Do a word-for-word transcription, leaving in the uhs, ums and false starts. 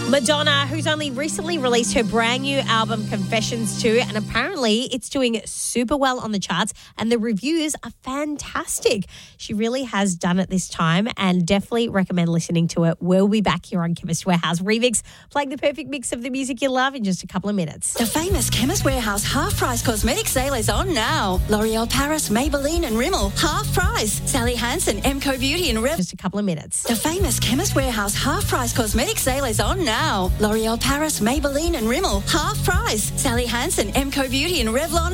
Madonna, who's only recently released her brand new album, Confessions two, and apparently it's doing super well on the charts and the reviews are fantastic. She really has done it this time and definitely recommend listening to it. We'll be back here on Chemist Warehouse Remix, playing the perfect mix of the music you love in just a couple of minutes. The famous Chemist Warehouse half-price cosmetic sale is on now. L'Oreal Paris, Maybelline and Rimmel, half price. Sally Hansen, Emco Beauty and Rev... Just a couple of minutes. The famous Chemist Warehouse half-price cosmetic sale is on now. L'Oreal Paris, Maybelline and Rimmel, half price. Sally Hansen, Emco Beauty and Revlon,